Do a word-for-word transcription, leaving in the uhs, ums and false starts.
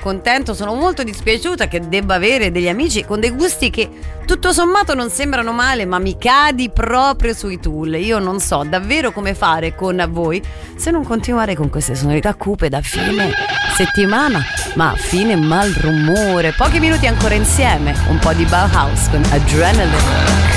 contento, sono molto dispiaciuta che debba avere degli amici con dei gusti che tutto sommato non sembrano male, ma mi cadi proprio sui Tool. Io non so davvero come fare con voi se non continuare con queste sonorità cupe da fine settimana, ma fine mal rumore. Pochi minuti ancora insieme, un po' di Bauhaus con Adrenaline.